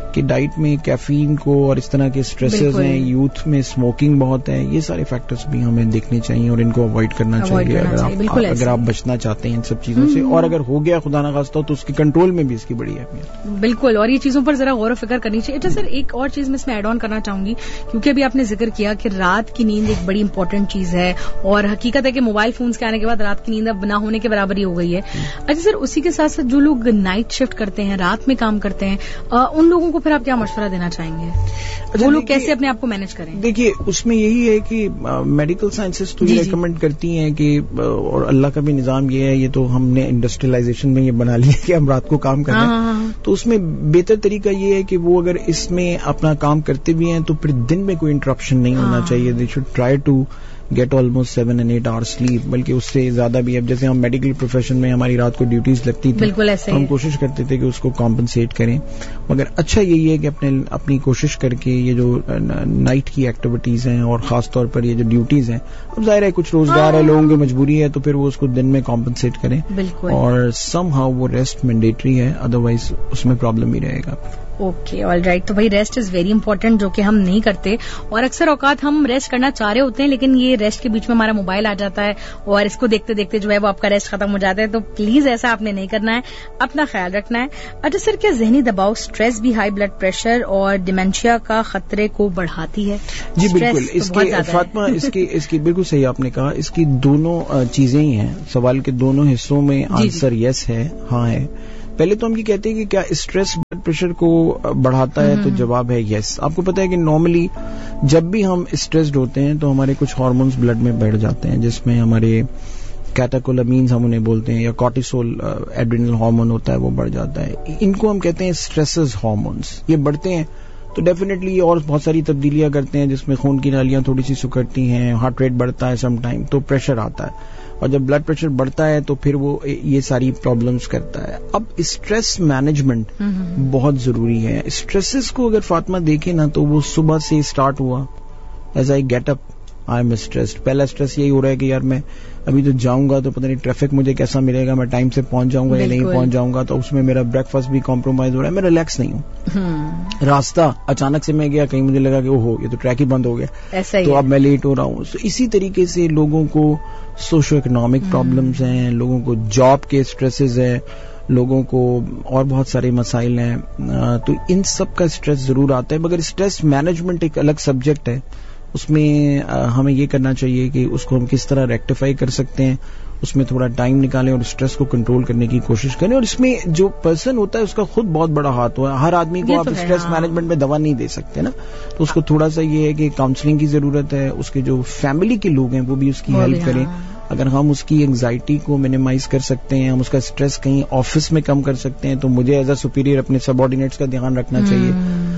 کہ ڈائٹ میں کیفین کو اور اس طرح کے اسٹریسز ہیں, یوتھ میں اسموکنگ بہت ہے, یہ سارے فیکٹرز بھی ہمیں دیکھنے چاہیے اور ان کو اوائڈ کرنا چاہیے اگر آپ بچنا چاہتے ہیں ان سب چیزوں سے, اور اگر ہو گیا خدا نخواستہ تو اس کے کنٹرول میں بھی اس کی بڑی اہمیت. بالکل, اور یہ چیزوں پر ذرا غور و فکر کرنی چاہیے. اچھا سر, ایک اور چیز میں اس میں ایڈ آن کرنا چاہوں گی, کیونکہ ابھی آپ نے ذکر کیا کہ رات کی نیند ایک بڑی امپورٹنٹ چیز ہے, اور حقیقت ہے کہ موبائل فونز کے آنے کے بعد رات کی نیند اب نہ ہونے کے برابر ہی ہو گئی ہے. اچھا سر, اسی کے ساتھ ساتھ جو لوگ نائٹ شفٹ کرتے ہیں, رات میں کام کرتے ہیں, ان لوگوں کو پھر آپ کیا مشورہ دینا چاہیں گے؟ وہ لوگ کیسے اپنے آپ کو مینج کریں؟ دیکھیے, اس میں یہی ہے کہ میڈیکل سائنسز تو یہ ریکمینڈ کرتی ہیں کہ, اور اللہ کا بھی نظام یہ ہے, یہ تو ہم نے انڈسٹریلائزیشن میں یہ بنا لیا کہ ہم رات کو کام کر رہے ہیں, تو اس میں بہتر طریقہ یہ ہے کہ وہ اگر اس میں اپنا کام کرتے بھی ہیں تو پھر دن میں کوئی انٹرپشن نہیں ہونا چاہیے. They should try to get almost 7 and 8 hours sleep, بلکہ اس سے زیادہ بھی. اب جیسے ہم میڈیکل پروفیشن میں ہماری رات کو ڈیوٹیز لگتی تھی, ہم کوشش کرتے تھے کہ اس کو کمپنسیٹ کریں, مگر اچھا یہی ہے کہ اپنی کوشش کر کے یہ جو نائٹ کی ایکٹیویٹیز ہیں اور خاص طور پر یہ جو ڈیوٹیز ہیں, اب ظاہر ہے کچھ روزگار ہے, لوگوں کی مجبوری ہے, تو پھر وہ اس کو دن میں کمپنسیٹ کریں, اور سم ہاؤ وہ ریسٹ مینڈیٹری ہے, ادروائز اس میں پرابلم ہی رہے گا. Okay, all right. تو بھائی ریسٹ از ویری امپورٹنٹ, جو کہ ہم نہیں کرتے, اور اکثر اوقات ہم ریسٹ کرنا چاہ رہے ہوتے ہیں لیکن یہ ریسٹ کے بیچ میں ہمارا موبائل آ جاتا ہے اور اس کو دیکھتے دیکھتے جو ہے وہ آپ کا ریسٹ ختم ہو جاتا ہے. تو پلیز ایسا آپ نے نہیں کرنا ہے, اپنا خیال رکھنا ہے. اچھا سر, کیا ذہنی دباؤ, اسٹریس بھی ہائی بلڈ پریشر اور ڈیمینشیا کا خطرے کو بڑھاتی ہے؟ جی بالکل, اس کے فاطمہ اس کی بالکل صحیح آپ نے کہا, اس کی دونوں چیزیں ہی ہیں. سوال کے دونوں حصوں میں آنسر یس ہے, ہاں ہے. پہلے تو ہم یہ کہتے ہیں کہ کیا اسٹریس بلڈ پریشر کو بڑھاتا ہے, تو جواب ہے یس. آپ کو پتا ہے کہ نارملی جب بھی ہم اسٹریسڈ ہوتے ہیں تو ہمارے کچھ ہارمونز بلڈ میں بڑھ جاتے ہیں, جس میں ہمارے کیٹاکولامینز ہم انہیں بولتے ہیں, یا کارٹیسول ایڈرینل ہارمون ہوتا ہے وہ بڑھ جاتا ہے. ان کو ہم کہتے ہیں اسٹریسز ہارمونز. یہ بڑھتے ہیں تو ڈیفینیٹلی یہ اور بہت ساری تبدیلیاں کرتے ہیں, جس میں خون کی نالیاں تھوڑی سی سکڑتی ہیں, ہارٹ ریٹ بڑھتا ہے سم ٹائم, تو پریشر آتا ہے, اور جب بلڈ پریشر بڑھتا ہے تو پھر وہ یہ ساری پرابلمز کرتا ہے. اب اسٹریس مینجمنٹ بہت ضروری ہے. اسٹریسز کو اگر فاطمہ دیکھیں نا, تو وہ صبح سے اسٹارٹ ہوا, as I get up I am stressed. پہلا اسٹریس یہی ہو رہا ہے کہ یار میں ابھی تو جاؤں گا تو پتہ نہیں ٹریفک مجھے کیسا ملے گا, میں ٹائم سے پہنچ جاؤں گا یا نہیں پہنچ جاؤں گا, تو اس میں میرا بریک فاسٹ بھی کمپرومائز ہو رہا ہے, میں ریلیکس نہیں ہوں. راستہ اچانک سے میں گیا, کہیں مجھے لگا کہ یہ تو ٹریک ہی بند ہو گیا, تو اب میں لیٹ ہو رہا ہوں. اسی طریقے سے لوگوں کو سوشو اکنامک پرابلمز ہیں, لوگوں کو جاب کے اسٹریسز ہیں, لوگوں کو اور بہت سارے مسائل ہیں, تو ان سب کا اسٹریس ضرور آتا ہے. مگر اسٹریس مینجمنٹ ایک الگ سبجیکٹ ہے, اس میں ہمیں یہ کرنا چاہیے کہ اس کو ہم کس طرح ریکٹیفائی کر سکتے ہیں, اس میں تھوڑا ٹائم نکالیں اور اسٹریس کو کنٹرول کرنے کی کوشش کریں. اور اس میں جو پرسن ہوتا ہے اس کا خود بہت بڑا ہاتھ ہوا ہے. ہر آدمی کو آپ اسٹریس مینجمنٹ میں دوا نہیں دے سکتے نا, تو اس کو تھوڑا سا یہ ہے کہ کاؤنسلنگ کی ضرورت ہے. اس کے جو فیملی کے لوگ ہیں وہ بھی اس کی ہیلپ کریں. اگر ہم اس کی انگزائٹی کو منیمائز کر سکتے ہیں, ہم اس کا اسٹریس کہیں آفس میں کم کر سکتے ہیں, تو مجھے ایز اے سپیریئر اپنے سب آرڈینیٹس کا دھیان رکھنا چاہیے.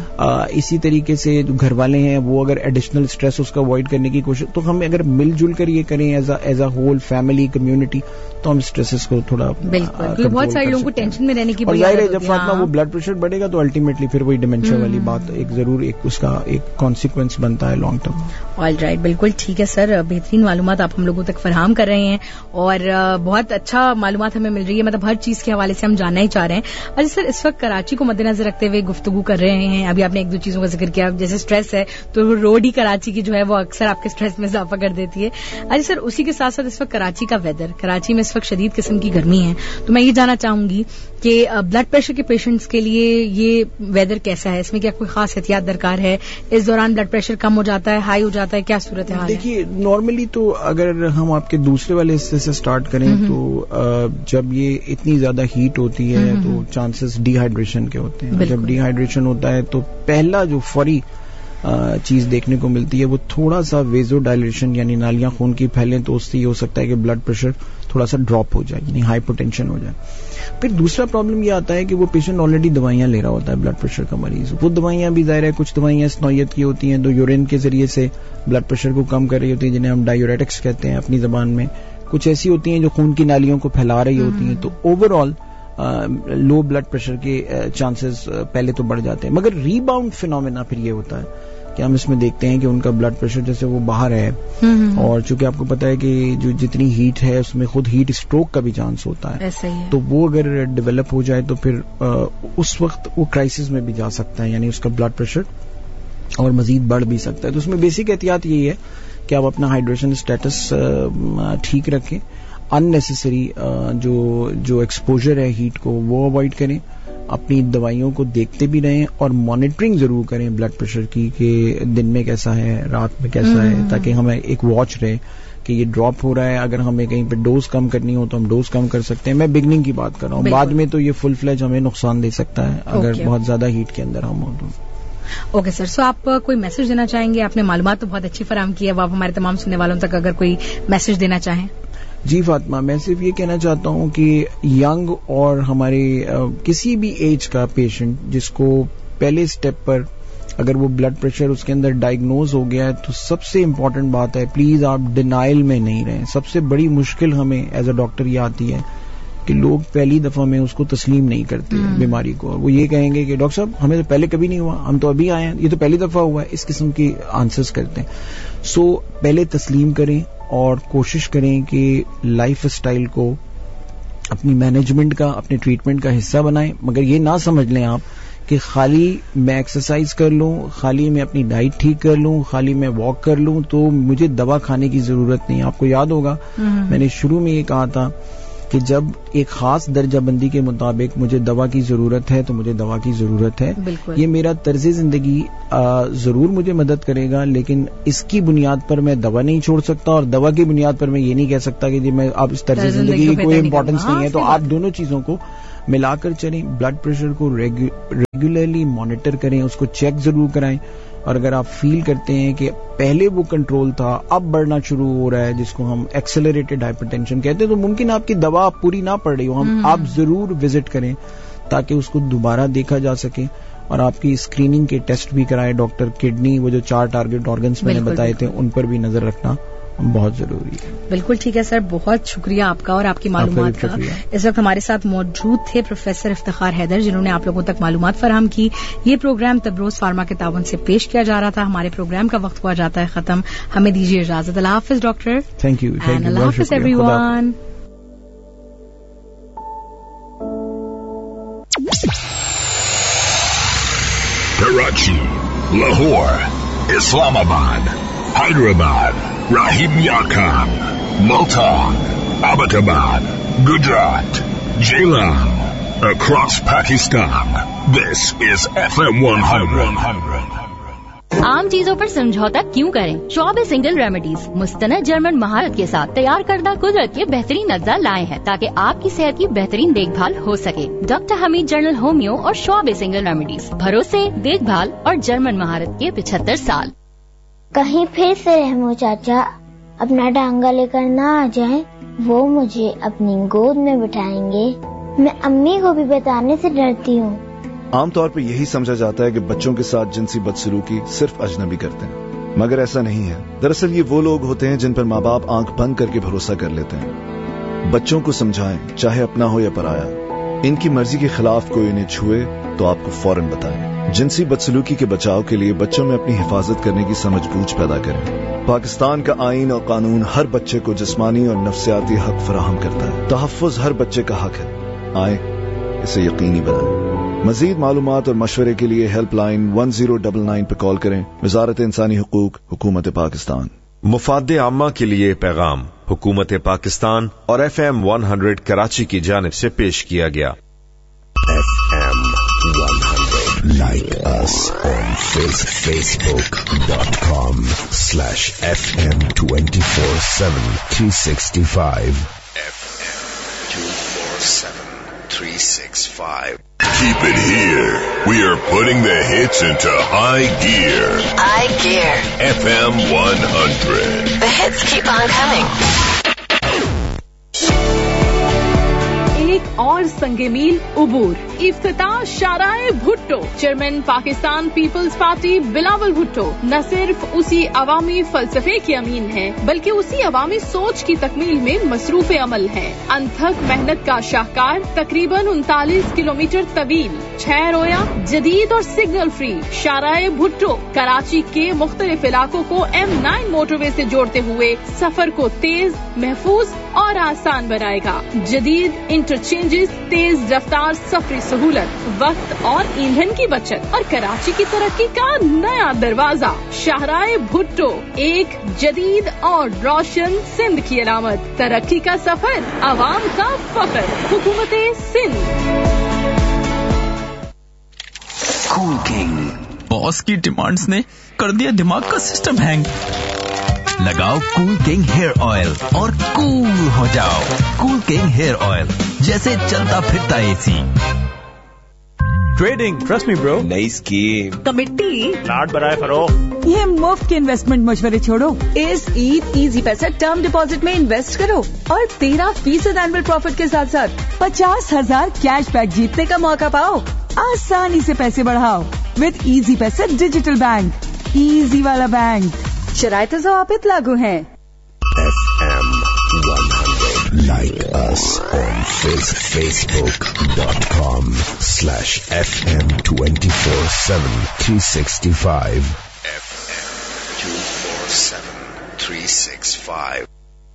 اسی طریقے سے جو گھر والے ہیں وہ اگر ایڈیشنل اسٹریس اس کا اوائڈ کرنے کی کوشش, تو ہم اگر مل جل کر یہ کریں as a whole family community, تو ہم اسٹریسز کو تھوڑا بالکل. بہت سارے لوگوں کو ٹینشن میں رہنے کی بڑی عادت ہوتی ہے. جب فاطمہ وہ بلڈ پریشر بڑھے گا تو الٹیمیٹلی پھر وہی ڈیمینشیا والی بات ایک ضرور اس کا ایک کانسیکوینس بنتا ہے لانگ ٹرم. آل رائٹ, بالکل ٹھیک ہے سر, بہترین معلومات آپ ہم لوگوں تک فراہم کر رہے ہیں, اور بہت اچھا معلومات ہمیں مل رہی ہے, مطلب ہر چیز کے حوالے سے ہم جاننا ہی چاہ رہے ہیں. اچھا سر, اس وقت کراچی کو مد نظر رکھتے ہوئے گفتگو کر رہے ہیں, ابھی آپ نے ایک دو چیزوں کا ذکر کیا, جیسے اسٹریس ہے تو روڈ ہی کراچی کی جو ہے وہ اکثر آپ کے اسٹریس میں اضافہ کر دیتی ہے. اچھا سر, اسی کے ساتھ ساتھ اس وقت کراچی کا ویدر, کراچی میں اس وقت شدید قسم کی گرمی ہے, تو میں یہ جاننا چاہوں گی کہ بلڈ پریشر کے پیشنٹس کے لیے یہ ویدر کیسا ہے, اس میں کیا کوئی خاص احتیاط درکار ہے؟ اس دوران بلڈ پریشر کم ہو جاتا ہے, ہائی ہو جاتا ہے, کیا صورت حال ہے؟ دیکھیے, نارملی تو اگر ہم آپ کے دوسرے والے حصے سے اسٹارٹ کریں تو جب یہ اتنی زیادہ ہیٹ ہوتی ہے تو چانسز ڈی ہائیڈریشن کے ہوتے ہیں. جب ڈی ہائیڈریشن ہوتا ہے تو پہلا جو فوری چیز دیکھنے کو ملتی ہے وہ تھوڑا سا ویزو ڈائلیشن, یعنی نالیاں خون کی پھیلیں, تو اس سے یہ ہو سکتا ہے کہ بلڈ پریشر تھوڑا سا ڈراپ ہو جائے, یعنی ہائپوٹینشن ہو جائے. پھر دوسرا پرابلم یہ آتا ہے کہ وہ پیشنٹ آلریڈی دوائیاں لے رہا ہوتا ہے, بلڈ پریشر کا مریض. وہ دوائیاں بھی ظاہر ہے کچھ دوائیاں اس نوعیت کی ہوتی ہیں جو یورین کے ذریعے سے بلڈ پریشر کو کم کر رہی ہوتی ہیں, جنہیں ہم ڈائیوریٹکس کہتے ہیں اپنی زبان میں. کچھ ایسی ہوتی ہیں جو خون کی نالیوں کو پھیلا رہی ہوتی ہیں. تو اوور آل لو بلڈ پریشر کے چانسز پہلے تو بڑھ جاتے ہیں. مگر ری باؤنڈ فینومینا پھر یہ ہوتا ہے کہ ہم اس میں دیکھتے ہیں کہ ان کا بلڈ پریشر جیسے وہ باہر ہے, اور چونکہ آپ کو پتا ہے کہ جو جتنی ہیٹ ہے اس میں خود ہیٹ اسٹروک کا بھی چانس ہوتا ہے, تو وہ اگر ڈیولپ ہو جائے تو پھر اس وقت وہ کرائسس میں بھی جا سکتا ہے, یعنی اس کا بلڈ پریشر اور مزید بڑھ بھی سکتا ہے. تو اس میں بیسک احتیاط یہی ہے کہ آپ اپنا ہائیڈریشن اسٹیٹس ٹھیک رکھیں, ان نیسیسری جو ایکسپوجر ہے ہیٹ کو وہ اوائڈ کریں, اپنی دوائیوں کو دیکھتے بھی رہیں اور مانیٹرنگ ضرور کریں بلڈ پریشر کی کہ دن میں کیسا ہے, رات میں کیسا ہے, تاکہ ہمیں ایک واچ رہے کہ یہ ڈراپ ہو رہا ہے. اگر ہمیں کہیں پہ ڈوز کم کرنی ہو تو ہم ڈوز کم کر سکتے ہیں. میں بگننگ کی بات کر رہا ہوں, بعد میں تو یہ فل فلیج ہمیں نقصان دے سکتا ہے اگر بہت زیادہ ہیٹ کے اندر ہم ہوں. اوکے سر, سو آپ کوئی میسج دینا چاہیں گے؟ آپ نے معلومات تو بہت اچھی فراہم کی ہے, اب آپ ہمارے تمام سننے والوں تک اگر کوئی میسج دینا چاہیں. جی فاطمہ, میں صرف یہ کہنا چاہتا ہوں کہ ینگ اور ہمارے کسی بھی ایج کا پیشنٹ جس کو پہلے سٹیپ پر اگر وہ بلڈ پریشر اس کے اندر ڈائگنوز ہو گیا ہے تو سب سے امپورٹنٹ بات ہے پلیز آپ ڈینائل میں نہیں رہیں. سب سے بڑی مشکل ہمیں ایز اے ڈاکٹر یہ آتی ہے کہ لوگ پہلی دفعہ میں اس کو تسلیم نہیں کرتے بیماری کو, اور وہ یہ کہیں گے کہ ڈاکٹر صاحب ہمیں تو پہلے کبھی نہیں ہوا, ہم تو ابھی آئے ہیں, یہ تو پہلی دفعہ ہوا ہے, اس قسم کی آنسرز کرتے ہیں. سو پہلے تسلیم کریں اور کوشش کریں کہ لائف اسٹائل کو اپنی مینجمنٹ کا, اپنے ٹریٹمنٹ کا حصہ بنائیں, مگر یہ نہ سمجھ لیں آپ کہ خالی میں ایکسرسائز کر لوں, خالی میں اپنی ڈائٹ ٹھیک کر لوں, خالی میں واک کر لوں تو مجھے دوا کھانے کی ضرورت نہیں. آپ کو یاد ہوگا میں نے شروع میں یہ کہا تھا کہ جب ایک خاص درجہ بندی کے مطابق مجھے دوا کی ضرورت ہے تو مجھے دوا کی ضرورت ہے. یہ میرا طرز زندگی ضرور مجھے مدد کرے گا, لیکن اس کی بنیاد پر میں دوا نہیں چھوڑ سکتا, اور دوا کی بنیاد پر میں یہ نہیں کہہ سکتا کہ جی میں اب اس طرز زندگی کی کوئی امپورٹنس نہیں ہے. تو آپ دونوں چیزوں کو ملا کر چلیں, بلڈ پریشر کو ریگولرلی مانیٹر کریں, اس کو چیک ضرور کرائیں, اور اگر آپ فیل کرتے ہیں کہ پہلے وہ کنٹرول تھا اب بڑھنا شروع ہو رہا ہے جس کو ہم ایکسلریٹڈ ہائپر ٹینشن کہتے ہیں, تو ممکن آپ کی دوا پوری نہ پڑ رہی ہو, آپ ضرور وزٹ کریں تاکہ اس کو دوبارہ دیکھا جا سکے, اور آپ کی اسکریننگ کے ٹیسٹ بھی کرائے. ڈاکٹر کڈنی, وہ جو 4 ٹارگٹ آرگنس میں نے بتائے تھے ان پر بھی نظر رکھنا بہت ضروری ہے. بالکل ٹھیک ہے سر, بہت شکریہ آپ کا اور آپ کی معلومات کا. اس وقت ہمارے ساتھ موجود تھے پروفیسر افتخار حیدر جنہوں نے آپ لوگوں تک معلومات فراہم کی. یہ پروگرام تبروز فارما کے تعاون سے پیش کیا جا رہا تھا. ہمارے پروگرام کا وقت ہوا جاتا ہے ختم, ہمیں دیجیے اجازت. اللہ حافظ ڈاکٹر. Thank you. اللہ حافظ every one. Karachi, Lahore, Islamabad, Hyderabad, Rahim Yakab, Multan, Abbottabad, Gujarat, Jailam, across Pakistan. This is FM 100. عام چیزوں پر سمجھوتا کیوں کریں؟ شعب سنگل ریمیڈیز مستند جرمن مہارت کے ساتھ تیار کردہ قدرت کے بہترین اجزاء لائے ہیں تاکہ آپ کی صحت کی بہترین دیکھ بھال ہو سکے. ڈاکٹر حمید جنرل ہومیو اور شعب سنگل ریمیڈیز, بھروسے, دیکھ بھال اور جرمن مہارت کے 75 سال. کہیں پھر سے رحمو چاچا اپنا ڈانگا لے کر نہ آ جائیں, وہ مجھے اپنی گود میں بٹھائیں گے. میں امی کو بھی بتانے سے ڈرتی ہوں. عام طور پہ یہی سمجھا جاتا ہے کہ بچوں کے ساتھ جنسی بدسلوکی صرف اجنبی کرتے ہیں, مگر ایسا نہیں ہے. دراصل یہ وہ لوگ ہوتے ہیں جن پر ماں باپ آنکھ بند کر کے بھروسہ کر لیتے ہیں. بچوں کو سمجھائیں, چاہے اپنا ہو یا پرایا. ان کی مرضی کے خلاف کوئی انہیں چھوئے تو آپ کو فوراً بتائیں. جنسی بدسلوکی کے بچاؤ کے لیے بچوں میں اپنی حفاظت کرنے کی سمجھ بوجھ پیدا کریں. پاکستان کا آئین اور قانون ہر بچے کو جسمانی اور نفسیاتی حق فراہم کرتا ہے. تحفظ ہر بچے کا حق ہے. آئیں اسے یقینی بنائیں. مزید معلومات اور مشورے کے لیے ہیلپ لائن 1099 پہ کال کریں. وزارت انسانی حقوق, حکومت پاکستان. مفاد عامہ کے لیے پیغام حکومت پاکستان اور FM 100 کراچی کی جانب سے پیش کیا گیا. FM 100. Like us on Facebook.com/FM 24/7 365. FM 24/7 365. Keep it here. We are putting the hits into high gear. High gear. FM 100. The hits keep on coming. ایک اور संगे मील उबूर। इफ्तिताह शाराए Bhutto. Chairman Pakistan peoples party Bilawal Bhutto न सिर्फ उसी अवामी फलसफे के अमीन है बल्कि उसी अवामी सोच की तकमील में मसरूफ अमल है। अनथक मेहनत का शाहकार, तकरीबन 39 किलोमीटर तवील, 6 रोया, जदीद और सिग्नल फ्री शाराए भुट्टो कराची के मुख्तलिफ इलाकों को M9 मोटरवे से जोड़ते हुए सफर को तेज, महफूज और आसान बनाएगा। जदीद इंटरचेंजेस, तेज रफ्तार सफरी सहूलत, वक्त और ईंधन की बचत और कराची की तरक्की का नया दरवाजा। शाहराए भुट्टो, एक जदीद और रोशन सिंध की अलामत। तरक्की का सफर, आवाम का फख्र। हुकूमत सिंध। Cool king. बॉस की डिमांड्स ने कर दिया दिमाग का सिस्टम हैंग। लगाओ कूल किंग हेयर ऑयल और कूल हो जाओ। कूल किंग हेयर ऑयल, जैसे चलता फिरता AC. Trading, trust me bro. नई स्कीम, कमिटी, लाड बराए फरोख्त। ये मुफ्त के इन्वेस्टमेंट मशवरे छोड़ो, इस ईद इजी पैसा टर्म डिपॉजिट में इन्वेस्ट करो और 13% एनुअल प्रॉफिट के साथ साथ 50,000 कैशबैक जीतने का मौका पाओ। आसानी से पैसे बढ़ाओ विद इजी पैसा डिजिटल बैंक। इजी वाला बैंक। शराइत ज़वाबित लागू हैं। FM 100. Like us on Facebook.com/FM 24/7 365. FM 24/7 365.